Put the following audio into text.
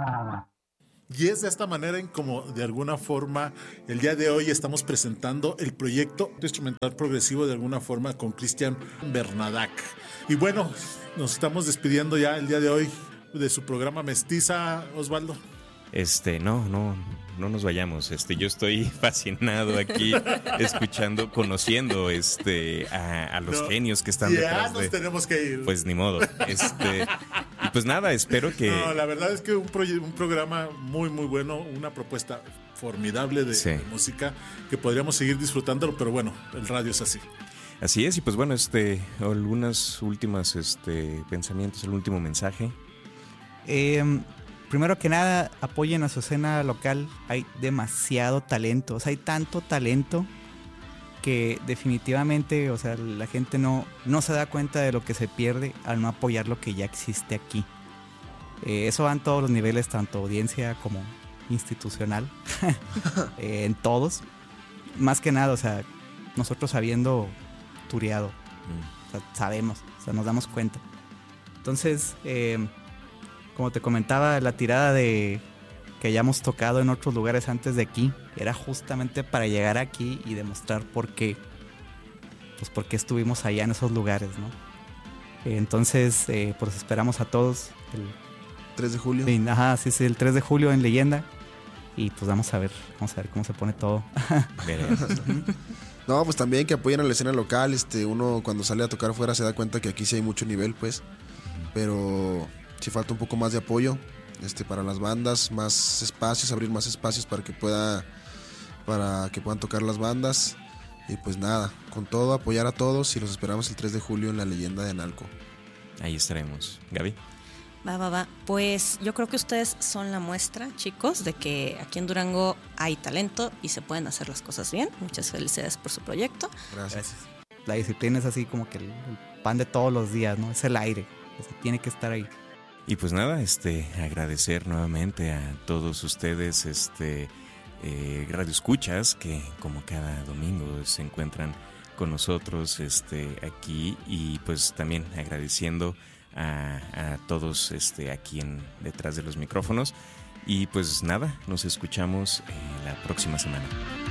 Y es de esta manera en como de alguna forma el día de hoy estamos presentando el proyecto instrumental progresivo de alguna forma con Cristian Bernadac. Y bueno, nos estamos despidiendo ya el día de hoy de su programa Mestiza, Osvaldo. No nos vayamos. Yo estoy fascinado aquí, escuchando, conociendo a los genios que están detrás. Ya nos tenemos que ir. Pues ni modo. Y pues nada, espero que. No, la verdad es que un programa muy, muy bueno, una propuesta formidable de música que podríamos seguir disfrutándolo, pero bueno, el radio es así. Así es, y pues bueno, algunas últimas pensamientos, el último mensaje. Primero que nada, apoyen a su escena local. Hay demasiado talento, o sea, hay tanto talento que definitivamente, o sea, la gente no se da cuenta de lo que se pierde al no apoyar lo que ya existe aquí. Eso va en todos los niveles, tanto audiencia como institucional, en todos. Más que nada, o sea, nosotros habiendo tureado, o sea, sabemos, o sea, nos damos cuenta. Entonces, como te comentaba, la tirada de que hayamos tocado en otros lugares antes de aquí era justamente para llegar aquí y demostrar por qué estuvimos allá en esos lugares, ¿no? Entonces, pues esperamos a todos el 3 de julio. Sí, el 3 de julio en Leyenda. Y pues vamos a ver cómo se pone todo. No, pues también que apoyen a la escena local. Uno cuando sale a tocar afuera se da cuenta que aquí sí hay mucho nivel, pues. Pero sí falta un poco más de apoyo para las bandas, más espacios, abrir más espacios para que puedan tocar las bandas. Y pues nada, con todo, apoyar a todos y los esperamos el 3 de julio en la Leyenda de Analco. Ahí estaremos. Gaby. Va. Pues yo creo que ustedes son la muestra, chicos, de que aquí en Durango hay talento y se pueden hacer las cosas bien. Muchas felicidades por su proyecto. Gracias. La disciplina es así como que el pan de todos los días, ¿no? Es el aire, o sea, tiene que estar ahí. Y pues nada, agradecer nuevamente a todos ustedes, radioescuchas que como cada domingo se encuentran con nosotros aquí, y pues también agradeciendo a todos aquí detrás de los micrófonos. Y pues nada, nos escuchamos la próxima semana.